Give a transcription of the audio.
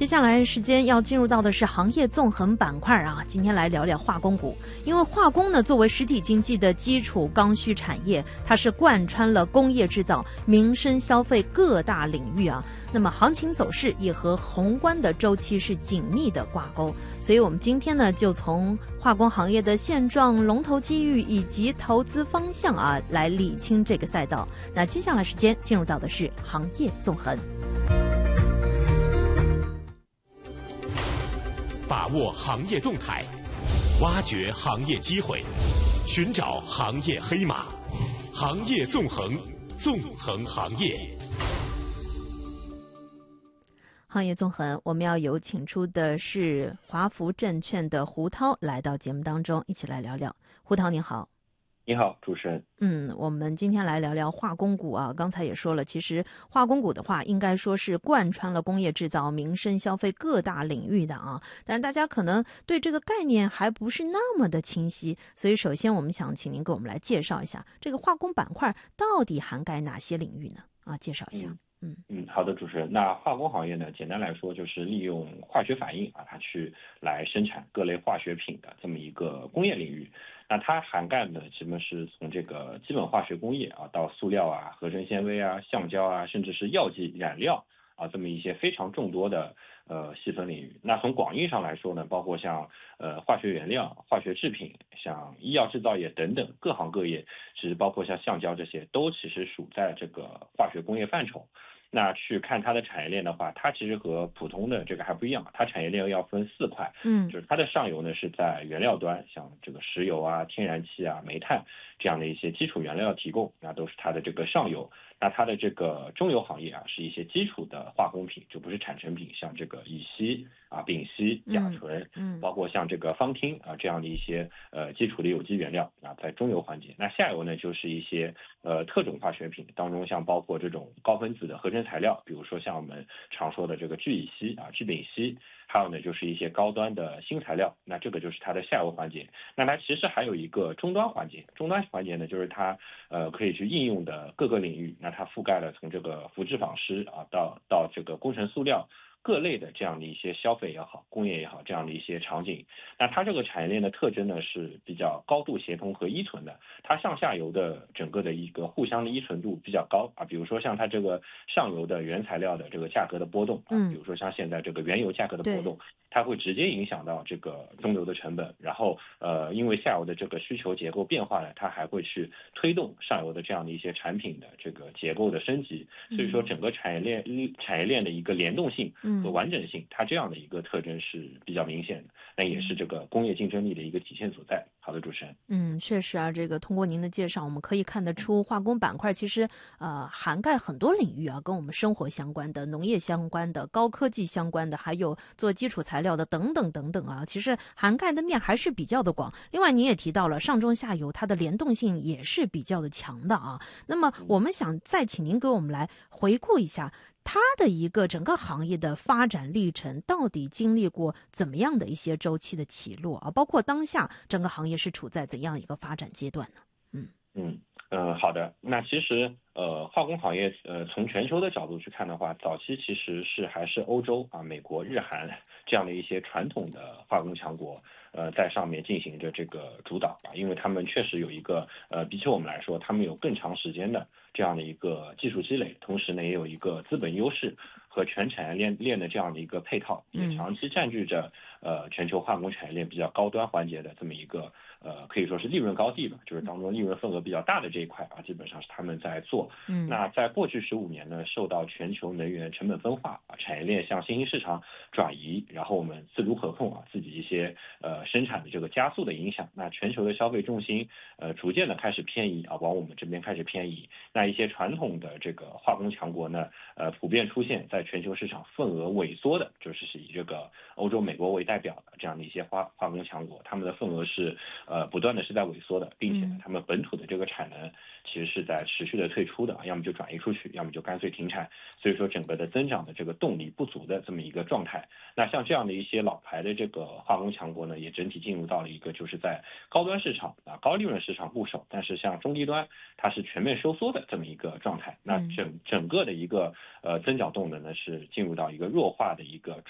接下来时间要进入到的是行业纵横板块啊，今天来聊聊化工股。因为化工呢，作为实体经济的基础刚需产业，它是贯穿了工业制造、民生消费各大领域啊。那么行情走势也和宏观的周期是紧密的挂钩。所以我们今天呢，就从化工行业的现状、龙头机遇以及投资方向啊，来理清这个赛道。那接下来时间进入到的是行业纵横。 把握行业动态，挖掘行业机会，寻找行业黑马，行业纵横，纵横行业。 行业纵横，我们要有请出的是华福证券的胡涛来到节目当中，一起来聊聊。胡涛您好。 你好，主持人。 我们今天来聊聊化工股啊。刚才也说了，其实化工股的话，应该说是贯穿了工业制造、民生消费各大领域的啊。但是大家可能对这个概念还不是那么的清晰，所以首先我们想请您给我们来介绍一下这个化工板块到底涵盖哪些领域呢？啊，介绍一下。 好的，主持人。那化工行业呢，简单来说就是利用化学反应啊，它去来生产各类化学品的这么一个工业领域。那它涵盖的基本是从这个基本化学工业啊，到塑料啊、合成纤维啊、橡胶啊，甚至是药剂染料啊，这么一些非常众多的细分领域。那从广义上来说呢，包括像化学原料、化学制品，像医药制造业等等各行各业，其实包括像橡胶这些，都其实属在这个化学工业范畴。那去看它的产业链的话，它其实和普通的这个还不一样，它产业链要分4块，就是它的上游呢是在原料端，像这个石油啊、天然气啊、煤炭这样的一些基础原料提供，那都是它的这个上游。那它的这个中游行业啊，是一些基础的化工品，就不是产成品，像这个乙烯啊、丙烯、甲醇，包括像这个芳烃啊这样的一些基础的有机原料啊，在中游环节。那下游呢，就是一些特种化学品当中，像包括这种高分子的合成材料，比如说像我们常说的这个聚乙烯啊、聚丙烯，还有呢就是一些高端的新材料，那这个就是它的下游环节。那它其实还有一个终端环节，终端环节呢就是它可以去应用的各个领域，那它覆盖了从这个符质纺织啊到这个工程塑料各类的这样的一些消费也好、工业也好这样的一些场景。那它这个产业链的特征呢是比较高度协同和依存的，它上下游的整个的一个互相的依存度比较高啊。比如说像它这个上游的原材料的这个价格的波动啊，比如说像现在这个原油价格的波动，它会直接影响到这个中游的成本，然后因为下游的这个需求结构变化呢，它还会去推动上游的这样的一些产品的这个结构的升级。所以说整个产业链的一个联动性和完整性，它这样的一个特征是比较明显的，那也是这个工业竞争力的一个体现所在。好的，主持人。 确实啊，这个通过您的介绍，我们可以看得出化工板块其实涵盖很多领域啊，跟我们生活相关的、农业相关的、高科技相关的，还有做基础材料的等等等等啊，其实涵盖的面还是比较的广。另外您也提到了上中下游它的联动性也是比较的强的啊。那么我们想再请您给我们来回顾一下它的一个整个行业的发展历程，到底经历过怎么样的一些周期的起落啊？包括当下整个行业是处在怎样一个发展阶段呢？ 好的。那其实化工行业从全球的角度去看的话，早期其实还是欧洲啊、美国、日韩这样的一些传统的化工强国在上面进行着这个主导啊，因为他们确实有一个比起我们来说，他们有更长时间的这样的一个技术积累，同时呢也有一个资本优势和全产业链的这样的一个配套，也长期占据着全球化工产业链比较高端环节的这么一个可以说是利润高地吧，就是当中利润份额比较大的这一块啊，基本上是他们在做。那在过去15年呢，受到全球能源成本分化啊，产业链向新兴市场转移，然后我们自主可控啊，自己一些生产的这个加速的影响，那全球的消费重心逐渐的开始偏移啊，往我们这边开始偏移。那一些传统的这个化工强国呢，普遍出现在全球市场份额萎缩的，就是以这个欧洲、美国为代表的这样的一些化工强国，他们的份额是不断的是在萎缩的，并且他们本土的这个产能其实是在持续的退出的，要么就转移出去，要么就干脆停产。所以说整个的增长的这个动力不足的这么一个状态。那像这样的一些老牌的这个化工强国呢，也整体进入到了一个就是在高端市场啊、高利润市场固守，但是像中低端它是全面收缩的这么一个状态。那整个的一个增长动能呢是进入到一个弱化的一个